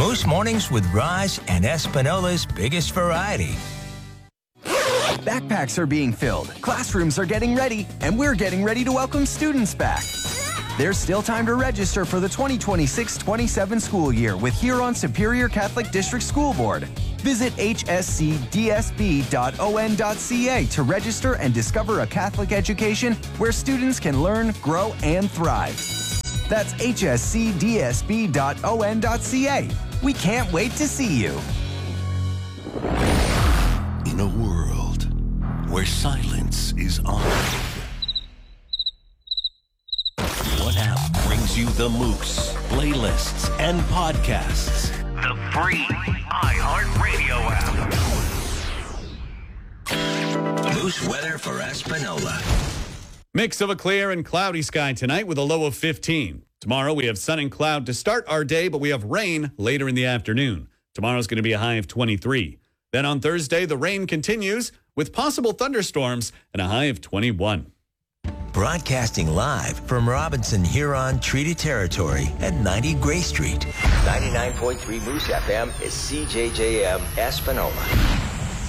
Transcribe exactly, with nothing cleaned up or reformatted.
Moose Mornings with Raj and Espinola's biggest variety. Backpacks are being filled, classrooms are getting ready, and we're getting ready to welcome students back. There's still time to register for the twenty twenty-six twenty-seven school year with Huron Superior Catholic District School Board. Visit h s c d s b dot o n dot c a to register and discover a Catholic education where students can learn, grow, and thrive. That's h s c d s b dot o n dot c a. We can't wait to see you. In a world where silence is honored, what app brings you the Moose, playlists, and podcasts? The free iHeartRadio app. Moose weather for Espinola. Mix of a clear and cloudy sky tonight with a low of fifteen. Tomorrow we have sun and cloud to start our day, but we have rain later in the afternoon. Tomorrow's going to be a high of twenty-three. Then on Thursday, the rain continues with possible thunderstorms and a high of twenty-one. Broadcasting live from Robinson Huron Treaty Territory at ninety Gray Street. ninety-nine point three Moose F M is C J J M Espinola.